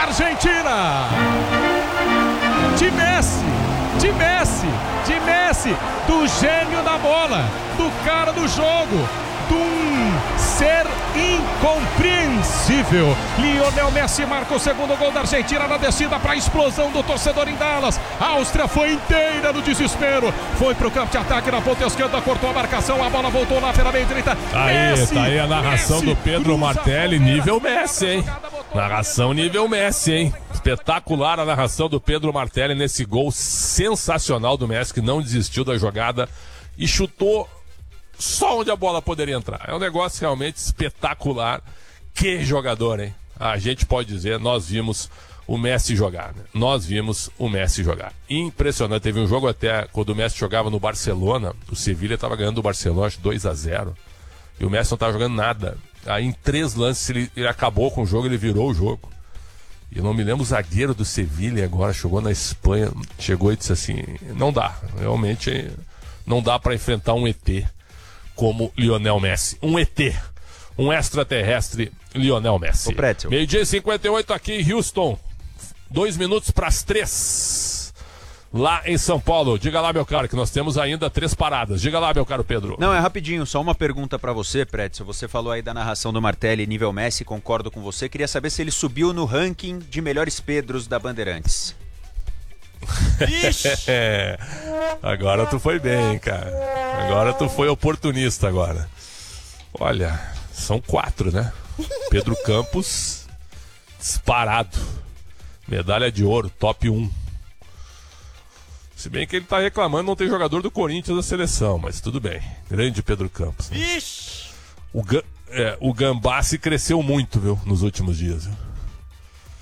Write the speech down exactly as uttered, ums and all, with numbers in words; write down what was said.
Argentina. De Messi, de Messi, de Messi, do gênio da bola, do cara do jogo, de um ser incompreensível. Lionel Messi marca o segundo gol da Argentina na descida para a explosão do torcedor em Dallas. A Áustria foi inteira no desespero, foi para o campo de ataque na ponta esquerda, cortou a marcação, a bola voltou lá pela meia direita. Aí, Messi, tá aí a narração Messi, do Pedro Martelli, nível Messi, hein? Narração nível Messi, hein? Espetacular a narração do Pedro Martelli nesse gol sensacional do Messi, que não desistiu da jogada e chutou só onde a bola poderia entrar. É um negócio realmente espetacular. Que jogador, hein? A gente pode dizer, nós vimos o Messi jogar, né? Nós vimos o Messi jogar. Impressionante. Teve um jogo até, quando o Messi jogava no Barcelona, o Sevilha estava ganhando o Barcelona, acho, dois a zero. E o Messi não estava jogando nada. Aí em três lances ele, ele acabou com o jogo, ele virou o jogo. E eu não me lembro, o zagueiro do Sevilha agora chegou na Espanha, chegou e disse assim, não dá, realmente não dá para enfrentar um E T como Lionel Messi. Um E T, um extraterrestre Lionel Messi. Meio-dia e cinquenta e oito aqui em Houston, dois minutos para as três, lá em São Paulo. Diga lá, meu caro, que nós temos ainda três paradas. Diga lá, meu caro Pedro. Não, é rapidinho, só uma pergunta pra você, Prédio. Você falou aí da narração do Martelli nível Messi, concordo com você. Queria saber se ele subiu no ranking de melhores Pedros da Bandeirantes. É, agora tu foi bem, cara. Agora tu foi oportunista agora. Olha, são quatro, né? Pedro Campos, disparado. Medalha de ouro, top um. Se bem que ele tá reclamando não ter jogador do Corinthians na seleção, mas tudo bem. Grande Pedro Campos. Né? O, Ga- é, o Gambassi cresceu muito, viu, nos últimos dias. Viu?